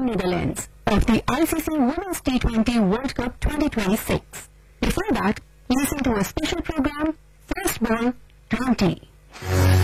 Netherlands of the ICC Women's T20 World Cup 2026. Before that, listen to a special program, First Ball 20.